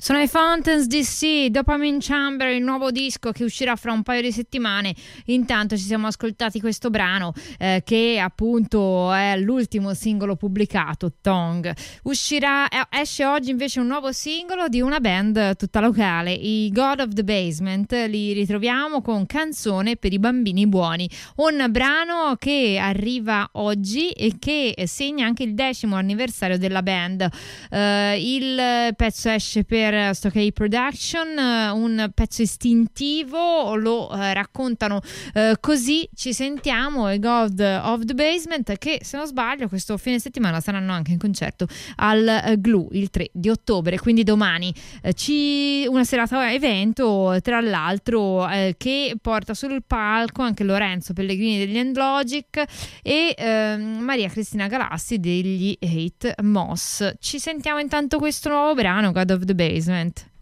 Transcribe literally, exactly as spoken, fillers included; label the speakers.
Speaker 1: Sono i Fountains D C, Dopamine Chamber, il nuovo disco che uscirà fra un paio di settimane. Intanto ci siamo ascoltati questo brano eh, che appunto è l'ultimo singolo pubblicato, Tongue. Uscirà, eh, esce oggi invece un nuovo singolo di una band tutta locale, i God of the Basement. Li ritroviamo con Canzone per i bambini buoni, un brano che arriva oggi e che segna anche il decimo anniversario della band. Eh, il pezzo esce per Stockade Production, un pezzo istintivo, lo eh, raccontano eh, così. Ci sentiamo i God of the Basement, che se non sbaglio questo fine settimana saranno anche in concerto al eh, Glue il tre di ottobre, quindi domani eh, ci una serata evento tra l'altro eh, che porta sul palco anche Lorenzo Pellegrini degli Endlogic e eh, Maria Cristina Galassi degli Hate Moss. Ci sentiamo intanto questo nuovo brano, God of the Basement.